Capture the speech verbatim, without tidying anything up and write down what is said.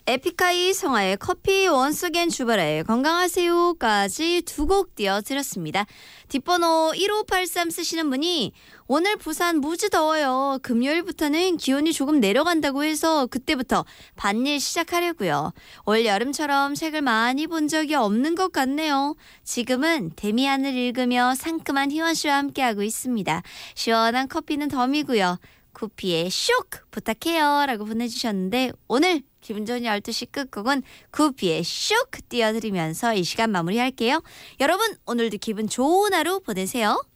에픽하이 성화의 커피 원스겐 주바라의 건강하세요까지 두 곡 띄워드렸습니다. 뒷번호 일오팔삼 쓰시는 분이 오늘 부산 무지 더워요. 금요일부터는 기온이 조금 내려간다고 해서 그때부터 밭일 시작하려고요. 올 여름처럼 책을 많이 본 적이 없는 것 같네요. 지금은 데미안을 읽으며 상큼한 희원 씨와 함께하고 있습니다. 시원한 커피는 덤이고요. 구피의 쇼크 부탁해요 라고 보내주셨는데 오늘 기분 좋은 열두 시 끝곡은 구피의 쇼크 띄워드리면서 이 시간 마무리할게요. 여러분 오늘도 기분 좋은 하루 보내세요.